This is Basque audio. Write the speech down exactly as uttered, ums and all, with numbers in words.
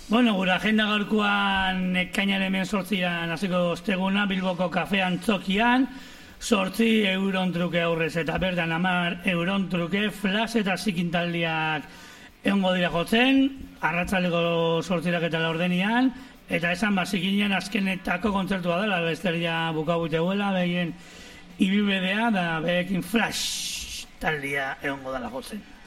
Bueno, gure agenda gaurkoan ekainaren hemen sortzian hasiko osteguna Bilboko kafean txokian, sortzi euron truke aurrez eta berdan amar euron truke flash eta zikintaldiak egongo dira jotzen, arratsaldeko sortzirak eta laurdenian, eta esan bazikinen azkenetako kontzertua dela, besteria bukabuteguela, behien ibibedea da behekin flash taldia egongo dela jotzen.